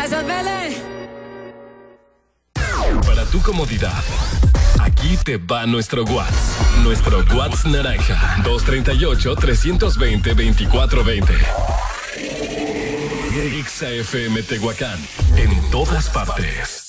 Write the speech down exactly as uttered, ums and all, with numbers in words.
Gracias, Belén. Para tu comodidad, aquí te va nuestro WhatsApp. Nuestro WhatsApp naranja. dos tres ocho, tres dos cero, veinticuatro veinte. Exa F M Tehuacán. En todas partes.